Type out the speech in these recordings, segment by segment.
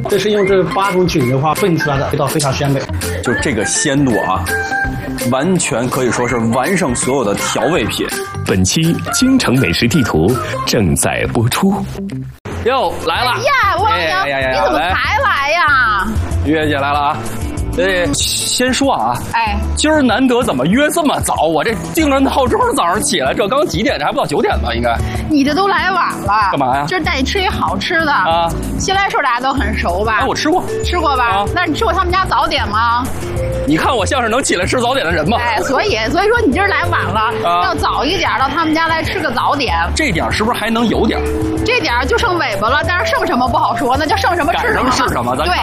这是用这8种菌的话炖出来的，味道非常鲜美。 就这个鲜度啊，完全可以说是完胜所有的调味品。 本期京城美食地图正在播出。 哟，来了！ 呀，王阳，你怎么才来呀？ 月姐来了啊！先说啊，今儿难得怎么约这么早？我这定着闹钟早上起来，这刚几点？这还不到9点吧？应该。 你这都来晚了。 干嘛呀？ 这带你吃一好吃的啊！西来顺大家都很熟吧？ 我吃过。 吃过吧？那你吃过他们家早点吗？ 你看我像是能起来吃早点的人吗？ 所以说你今儿来晚了，要早一点到他们家来吃个早点。 这点是不是还能有点？ 这点就剩尾巴了，但是剩什么不好说，那就剩什么吃什么。 是什么？ 对，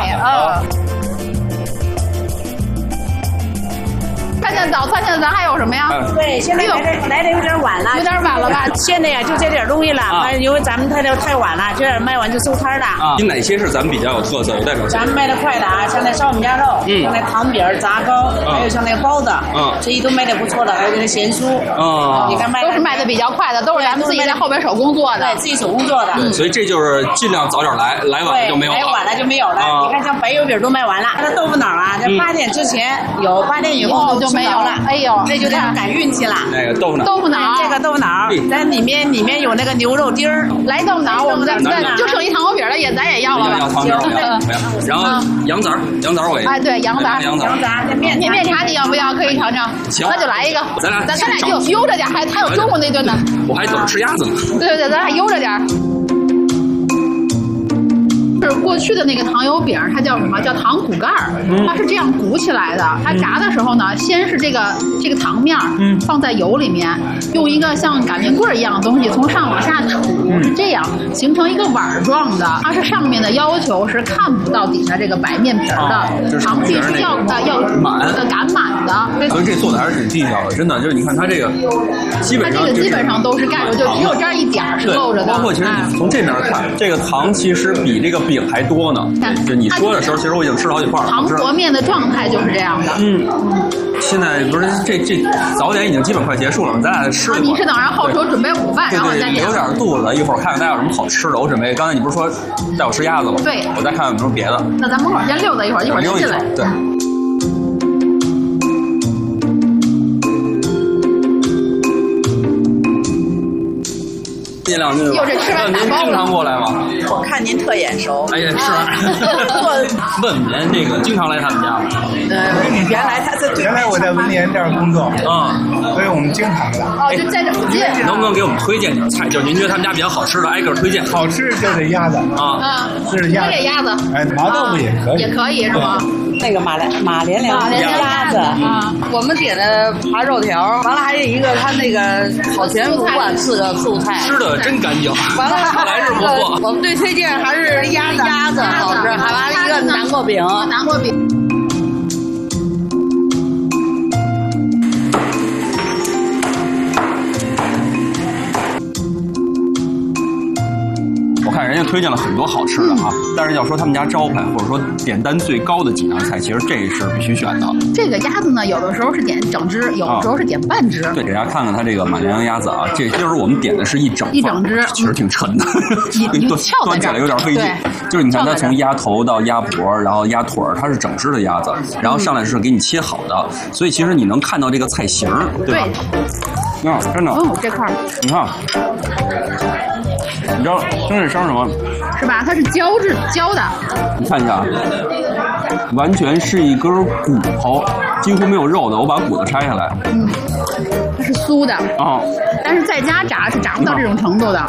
饭现在咱还有什么呀？ 对，现在来的有点晚了， 有点晚了吧？ 现在呀就这点东西了，因为咱们太晚了，这点卖完就收摊了。 有哪些是咱们比较有特色、有代表性？ 咱们卖的快的啊，像那烧饼夹肉，像那糖饼、炸糕，还有像那包子，这些都卖的不错的，还有那咸酥，你看都是卖的比较快的，都是咱们自己在后边手工做的， 对，自己手工做的。 对，所以这就是尽量早点来，来晚了就没有了。 来晚了就没有了。你看像白油饼都卖完了，那豆腐脑啊，在8点之前有，8点以后就没有了。哎呦， 那就得赶运气了。 那个豆腐脑， 这个豆腐脑，咱里面有那个牛肉丁儿。 来豆腐脑，我们再就剩一糖油饼了，咱也要了吧？ 要糖油饼，然后羊杂我也。 对，羊杂，面茶你要不要？可以尝尝。 行， 那就来一个。 咱俩就悠着点，还有中午那顿呢。 我还等着吃鸭子呢。 对，咱俩悠着点。是过去的那个糖油饼，它叫什么？叫糖鼓盖儿，它是这样鼓起来的。它炸的时候呢，先是这个糖面放在油里面，用一个像擀面棍一样的东西从上往下杵，是这样形成一个碗状的。它是上面的要求是看不到底下这个白面皮的，糖皮是要擀满的。 所以这做的还是挺技巧的，真的就是你看它这个基本上都是盖着，就只有这儿一点是露着的。 包括其实你从这边看，这个糖其实比这个饼还多呢。就你说的时候，其实我已经吃了好几块了。 糖和面的状态就是这样的。 现在不是这早点已经基本快结束了，咱俩吃。 你是等着后厨准备午饭，然后再留点肚子，一会儿看看大家有什么好吃的。我准备，刚才你不是说带我吃鸭子吗？ 对， 我再看看有什么别的。 那咱门口先溜达一会儿，一会儿进来。 对。 又这吃完您经常过来吗？ 我看您特眼熟。 哎呀，是。问您这个经常来他们家吗？ 原来我在文联这儿工作所以我们经常来。 就在这附近。 能不能给我们推荐点菜？就是您觉得他们家比较好吃的，挨个推荐。 好吃就得鸭子是鸭子。 鸭子。 麻豆腐也可以。 也可以是吗？ 那个马连良鸭子我们点的扒肉条，完了还有一个他那个烤全福馆4个素菜， 吃的真干净。 完了还是不错。 我们最推荐还是鸭子好吃，还完了一个南瓜饼。 我看人家推荐了很多好吃的但是要说他们家招牌或者说点单最高的几样菜，其实这是必须选的。 这个鸭子呢，有的时候是点整只，有的时候是点半只。 对，给大家看看它这个马连良鸭子啊，这今儿我们点的是一整只，其实挺沉的，端起来有点费劲。就是你看它从鸭头到鸭脖，然后鸭腿，它是整只的鸭子，然后上来是给你切好的，所以其实你能看到这个菜型，对吧？真的。 这块你看。你知道听这声什么？ 是吧？它是胶的。 你看一下，完全是一根骨头，几乎没有肉的。我把骨头拆下来， 它是酥的但是在家炸是炸不到这种程度的。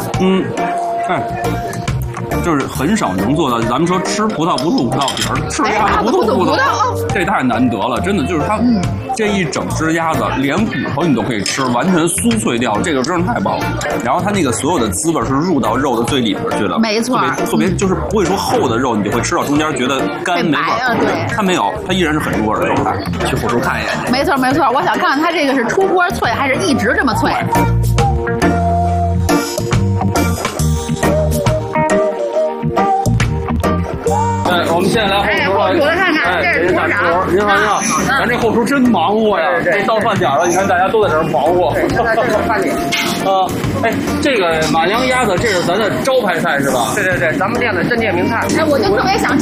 就是很少能做到。咱们说吃葡萄不吐葡萄皮儿，吃鸭子不吐葡萄，这太难得了，真的就是它这一整只鸭子，连骨头你都可以吃，完全酥脆掉，这个真是太棒了。然后它那个所有的滋味是入到肉的最里边去的， 没错， 特别就是不会说厚的肉，你就会吃到中间觉得干没味儿。 对， 它没有，它依然是很入味的肉菜。去后厨看一眼。 没错，我想看看它这个是出锅脆还是一直这么脆。 我们现在来后厨了， 看看，这是多少？ 您好，咱这后厨真忙活呀！这到饭点了，你看大家都在这儿忙活。 这是饭点。 这个马良鸭子，这是咱的招牌菜是吧？ 对，咱们店的镇店名菜。 我就特别想